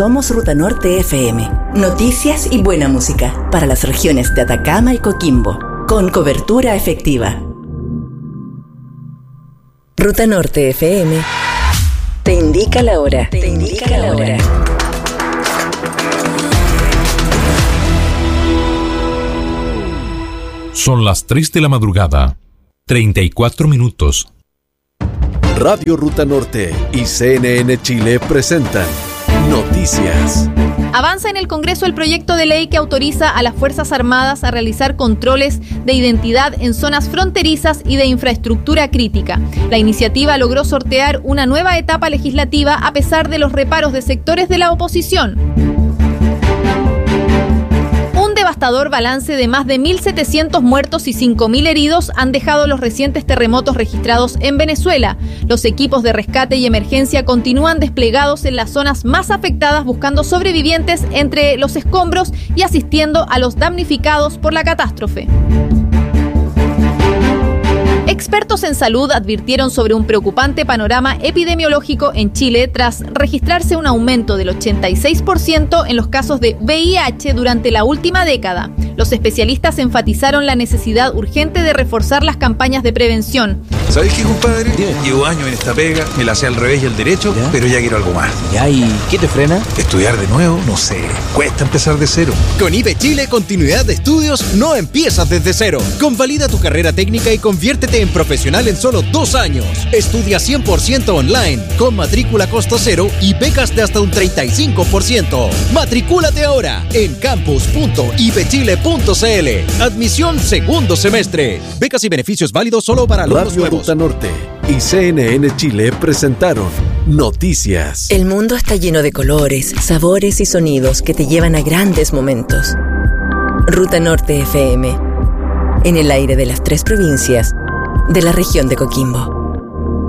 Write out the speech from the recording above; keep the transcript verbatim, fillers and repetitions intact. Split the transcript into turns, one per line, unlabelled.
Somos Ruta Norte F M. Noticias y buena música para las regiones de Atacama y Coquimbo, con cobertura efectiva. Ruta Norte F M te indica la hora. Te indica la hora.
Son las tres de la madrugada, treinta y cuatro minutos.
Radio Ruta Norte y C N N Chile presentan Noticias.
Avanza en el Congreso el proyecto de ley que autoriza a las Fuerzas Armadas a realizar controles de identidad en zonas fronterizas y de infraestructura crítica. La iniciativa logró sortear una nueva etapa legislativa a pesar de los reparos de sectores de la oposición. Un devastador balance de más de mil setecientos muertos y cinco mil heridos han dejado los recientes terremotos registrados en Venezuela. Los equipos de rescate y emergencia continúan desplegados en las zonas más afectadas buscando sobrevivientes entre los escombros y asistiendo a los damnificados por la catástrofe. Expertos en salud advirtieron sobre un preocupante panorama epidemiológico en Chile tras registrarse un aumento del ochenta y seis por ciento en los casos de V I H durante la última década. Los especialistas enfatizaron la necesidad urgente de reforzar las campañas de prevención.
¿Sabes qué, compadre? ¿Qué? Llevo años en esta pega, me la sé al revés y al derecho, ¿ya? Pero ya quiero algo más.
¿Ya? ¿Y qué te frena?
¿Estudiar de nuevo? No sé. Cuesta empezar de cero.
Con I B E Chile, continuidad de estudios no empiezas desde cero. Convalida tu carrera técnica y conviértete en profesional en solo dos años. Estudia cien por ciento online, con matrícula costo cero y becas de hasta un treinta y cinco por ciento. Matricúlate ahora en campus punto i b chile punto c l. Admisión segundo semestre. Becas y beneficios válidos solo para alumnos nuevos.
Ruta Norte y C N N Chile presentaron Noticias.
El mundo está lleno de colores, sabores y sonidos que te llevan a grandes momentos. Ruta Norte F M, en el aire de las tres provincias de la región de Coquimbo.